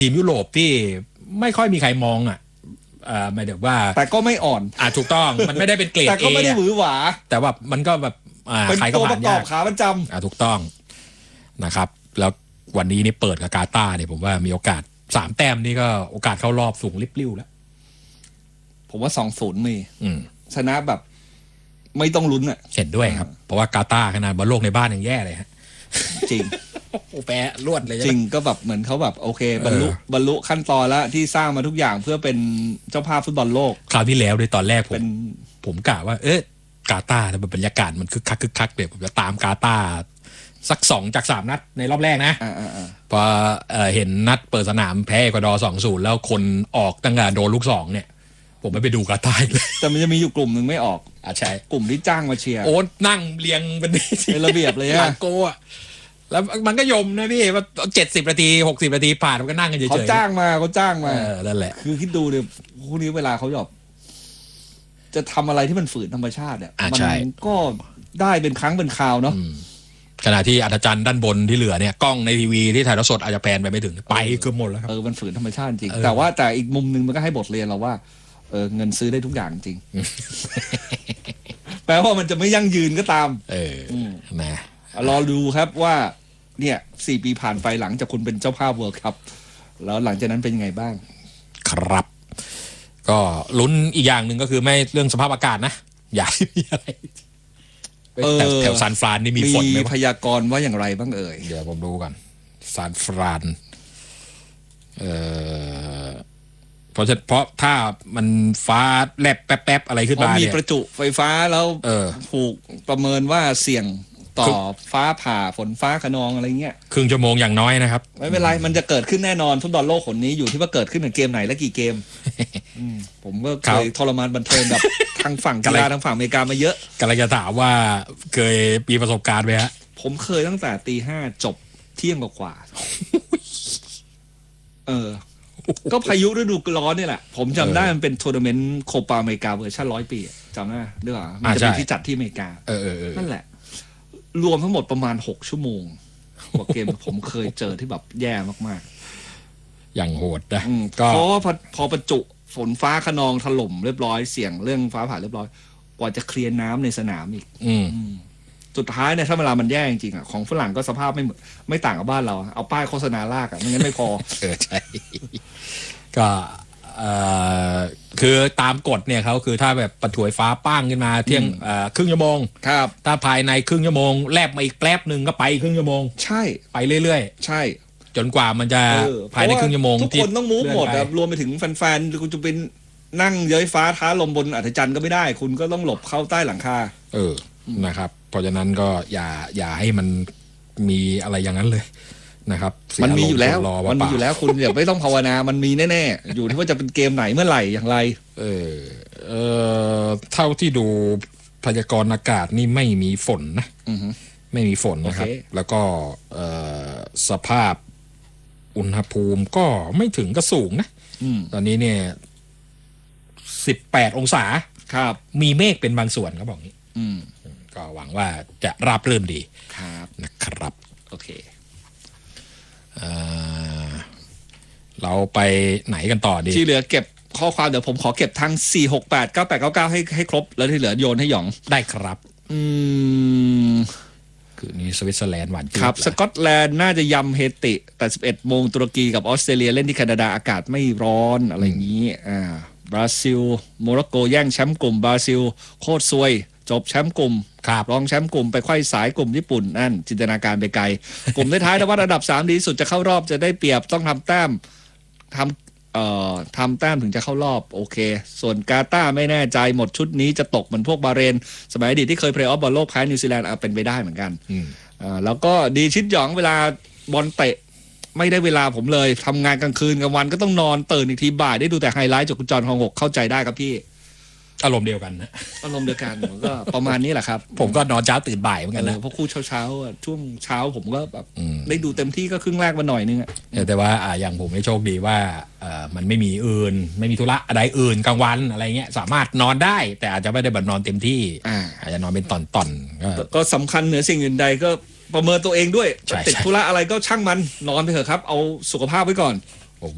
ทีมยุโรปที่ไม่ค่อยมีใครมองหมายถึงว่าแต่ก็ไม่อ่อนถูกต้องมันไม่ได้เป็นเกรดแต่ก็ไม่ได้หวือหวาแต่ว่ามันก็แบบเป็นตัวประกอบขาประจำถูกต้องนะครับแล้ววันนี้นี่เปิดกับกาตาร์เนี่ยผมว่ามีโอกาส3 แต้มนี่ก็โอกาสเข้ารอบสูงริบลิ่วแล้วผมว่า 2-0 มีชนะแบบไม่ต้องลุ้นเห็นด้วยครับเพราะว่ากาตาร์ขนาดบอลโลกในบ้านยังแย่เลยฮะจริงแพ้รวดเลยจริงก็แบบเหมือนเขาแบบโอเคบรรลุขั้นตอนแล้วที่สร้างมาทุกอย่างเพื่อเป็นเจ้าภาพฟุตบอลโลกคราวที่แล้วโดยตอนแรกผมกะว่า กาตาร์บรรยากาศมันคึกคักเดี๋ยวผมจะตามกาตาร์สัก2 จาก 3 นัดในรอบแรกนะพอเห็นนัดเปิดสนามแพ้เอกวาดอร์ 2-0 แล้วคนออกตั้งแต่โดนลูก2เนี่ยผมไม่ไปดูกาตาร์เลยแต่มันจะมีอยู่กลุ่มหนึ่งไม่ออกใช่กลุ่มที่จ้างมาเชียร์นั่งเรียงเป็นระเบียบเลยอะโกะแล้วมันก็ยมนะพี่ว่า70 นาที60 นาทีผ่านมันก็นั่งกันเฉยๆเขาจ้างมานั่นแหละคือคิดดูเลยพวกนี้เวลาเขาหยอบจะทำอะไรที่มันฝืนธรรมชาติเนี่ยมันก็ได้เป็นครั้งเป็นคราวเนาะขณะที่อัศจรรย์ด้านบนที่เหลือเนี่ยกล้องในทีวีที่ถ่ายทอดสดอาจจะแพนไปไม่ถึงไปเกือบหมดแล้วครับมันฝืนธรรมชาติจริงแต่อีกมุมนึงมันก็ให้บทเรียนเราว่าเงินซื้อได้ทุกอย่างจริงแปลว่ามันจะไม่ยั่งยืนก็ตามนะรอดูครับว่าเนี่ย4 ปีผ่านไปหลังจากคุณเป็นเจ้าภาพเวิลด์คัพแล้วหลังจากนั้นเป็นยังไงบ้างครับก็ลุ้นอีกอย่างหนึ่งก็คือไม่เรื่องสภาพอากาศนะอย่ามีอะไรแถวซานฟรานนี่มีฝนไหมมีพยากรณ์ว่าอย่างไรบ้างเดี๋ยวผมดูก่อนซานฟรานเพราะถ้ามันฟ้าแลบแป๊บๆอะไรขึ้นมาเนี่ยมีประจุไฟฟ้าแล้วถูกประเมินว่าเสี่ยงต่อฟ้าผ่าฝนฟ้าคะนองอะไรเงี้ยครึ่งชั่วโมงอย่างน้อยนะครับไม่เป็นไรมันจะเกิดขึ้นแน่นอนฟุตบอลโลกคนนี้อยู่ที่ว่าเกิดขึ้นในเกมไหนและกี่เกมผมก็เคยทรมานบันเทิงกับทางฝั่งกีฬาทางฝั่งอเมริกามาเยอะกำลังจะถามว่าเคยมีประสบการณ์ไหมฮะผมเคยตั้งแต่ตี 5จบเที่ยงกว่าก็พายุฤดูร้อนนี่แหละผมจำได้มันเป็นทัวร์นาเมนต์โคปาอเมริกาเวอร์ชัน100 ปีจำได้ด้วยเหรอมันจะเป็นที่จัดที่อเมริกานั่นแหละรวมทั้งหมดประมาณ6 ชั่วโมงกว่าเกมผมเคยเจอที่แบบแย่มากๆอย่างโหดนะเพราะว่าพอประจุฝนฟ้าคะนองถล่มเรียบร้อยเสี่ยงเรื่องฟ้าผ่าเรียบร้อยกว่าจะเคลียร์น้ำในสนามอีกสุดท้ายเนี่ยถ้าเวลามันแย่จริงๆของฝรั่งก็สภาพไม่ต่างกับบ้านเราเอาป้ายโฆษณาลากไม่งั้นไม่พอใช่ก็คือตามกฎเนี่ยเขาคือถ้าแบบประถวยฟ้าป้างขึ้นมาเที่ยงครึ่งชั่วโมงครับถ้าภายในครึ่งชั่วโมงแลบมาอีกแป๊บนึงก็ไปครึ่งชั่วโมงใช่ไปเรื่อยๆใช่จนกว่ามันจะภายในครึ่งชั่วโมงทุกคนต้องมูฟหมดรวมไปถึงแฟนๆคุณจะเป็นนั่งเย้ยฟ้าท้าลมบนอัศจรรย์ก็ไม่ได้คุณก็ต้องหลบเข้าใต้หลังคานะครับเพราะฉะนั้นก็อย่าให้มันมีอะไรอย่างนั้นเลยนะครับมันมีอยู่แล้วคุณอย่าไม่ต้องภาวนามันมีแน่ๆอยู่ที่ว่าจะเป็นเกมไหนเมื่อไหร่อย่างไรเท่าที่ดูพยากรณ์อากาศนี่ไม่มีฝนนะไม่มีฝนนะครับแล้วก็สภาพอุณหภูมิก็ไม่ถึงก็สูงนะตอนนี้เนี่ย18 องศาครับมีเมฆเป็นบางส่วนเขาบอกงี้ก็หวังว่าจะราบรื่นดีนะครับโอเคเราไปไหนกันต่อดีที่เหลือเก็บข้อความเดี๋ยวผมขอเก็บทั้ง4689899ให้ครบแล้วที่เหลือโยนให้หยองได้ครับคือนี่สวิตเซอร์แลนด์หวานครับสกอตแลนด์น่าจะยำเฮติแต่11 โมงตุรกีกับออสเตรเลียเล่นที่แคนาดาอากาศไม่ร้อนอะไรอย่างนี้บราซิลโมร็อกโกแย่งแชมป์กลุ่มบราซิลโคตรซวยจบแชมป์กลุ่มรองแชมป์กลุ่มไปไขว้สายกลุ่มญี่ปุ่นนั่นจินตนาการไปไกลกลุ่มท้ายๆถ้าว่าระดับ3ดีสุดจะเข้ารอบจะได้เปรียบต้องทำแต้มถึงจะเข้ารอบโอเคส่วนกาตาร์ไม่แน่ใจหมดชุดนี้จะตกเหมือนพวกบาเรนสมัยอดีตที่เคยเพลย์ออฟบอลโลกแพ้นิวซีแลนด์เป็นไปได้เหมือนกันแล้วก็ดีชิดหยองเวลาบอลเตะไม่ได้เวลาผมเลยทำงานกลางคืนกลางวันก็ต้องนอนตื่นอีกทีบ่ายได้ดูแต่ไฮไลท์จากคุณจรทองหกเข้าใจได้ครับพี่อารมณ์เดียวกันนะอารมณ์เดียวกันก็ประมาณนี้แหละครับผมก็นอนเช้าตื่นบ่ายเหมือนกันนะเพราะคู่เช้าช่วงเช้าผมก็แบบได้ดูเต็มที่ก็ครึ่งแรกมาหน่อยนึงแต่ว่าอย่างผมไม่โชคดีว่ามันไม่มีไม่มีธุระอะไรอื่นกลางวันอะไรเงี้ยสามารถนอนได้แต่อาจจะไม่ได้แบบนอนเต็มที่อาจจะนอนเป็นตอนก็สำคัญเหนือสิ่งอื่นใดก็ประเมินตัวเองด้วยติดธุระอะไรก็ช่างมันนอนไปเถอะครับเอาสุขภาพไว้ก่อน